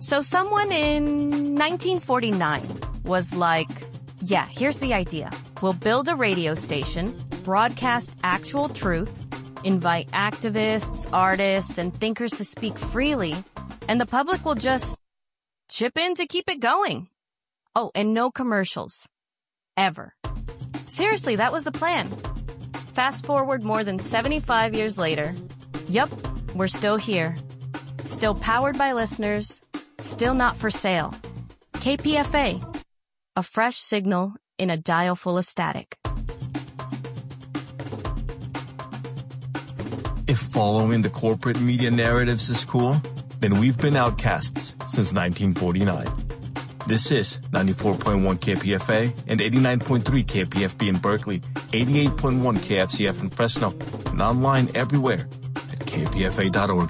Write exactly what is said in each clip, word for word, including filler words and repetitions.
So someone in nineteen forty-nine was like, yeah, here's the idea. We'll build a radio station, broadcast actual truth, invite activists, artists, and thinkers to speak freely, and the public will just chip in to keep it going. Oh, and no commercials. Ever. Seriously, that was the plan. Fast forward more than seventy-five years later. Yup, we're still here. Still powered by listeners. Still not for sale. K P F A. A fresh signal in a dial full of static. If following the corporate media narratives is cool, then we've been outcasts since nineteen forty-nine. This is ninety-four point one K P F A and eighty-nine point three K P F B in Berkeley, eighty-eight point one K F C F in Fresno, and online everywhere at K P F A dot org.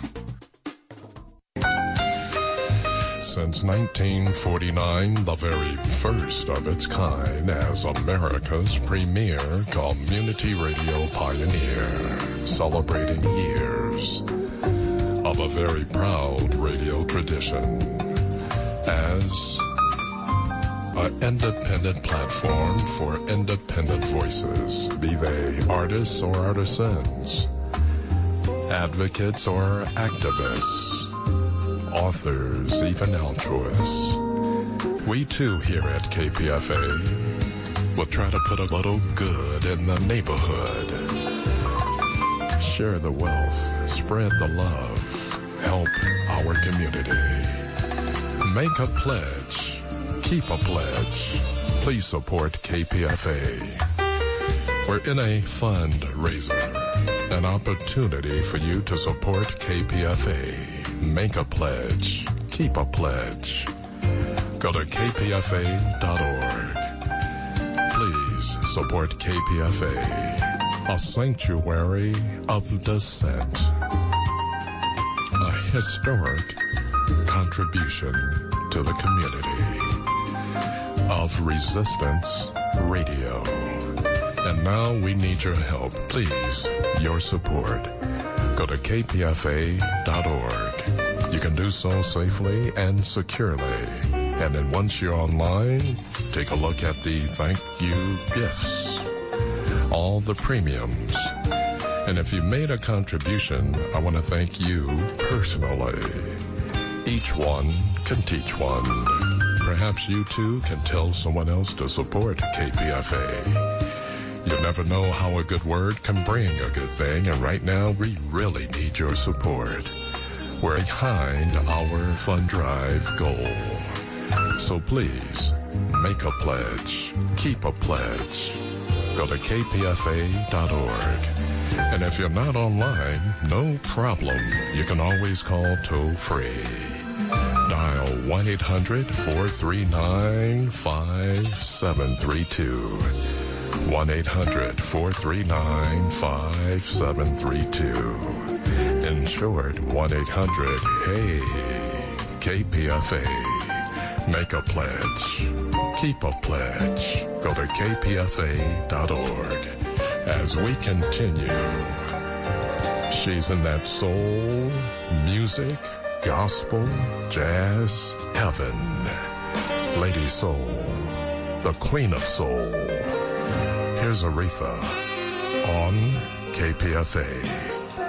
Since nineteen forty-nine, the very first of its kind as America's premier community radio pioneer, celebrating years of a very proud radio tradition as an independent platform for independent voices, be they artists or artisans, advocates or activists, authors, even altruists. We too here at K P F A will try to put a little good in the neighborhood. Share the wealth, spread the love, help our community. Make a pledge, keep a pledge. Please support K P F A. We're in a fundraiser, an opportunity for you to support K P F A. Make a pledge. Keep a pledge. Go to K P F A dot org. Please support K P F A, a sanctuary of dissent. A historic contribution to the community of Resistance Radio. And now we need your help. Please, your support. Go to K P F A dot org. You can do so safely and securely. And then once you're online, take a look at the thank you gifts, all the premiums. And if you made a contribution, I want to thank you personally. Each one can teach one. Perhaps you too can tell someone else to support K P F A. You never know how a good word can bring a good thing, and right now we really need your support. We're behind our fund drive goal. So please, make a pledge, keep a pledge. Go to K P F A dot org. And if you're not online, no problem. You can always call toll-free. Dial one eight hundred four three nine five seven three two. one eight hundred four three nine five seven three two. In short, one eight hundred hey K P F A. Make a pledge. Keep a pledge. Go to K P F A dot org. As we continue, she's in that soul, music, gospel, jazz, heaven. Lady Soul, the Queen of Soul. Here's Aretha on K P F A.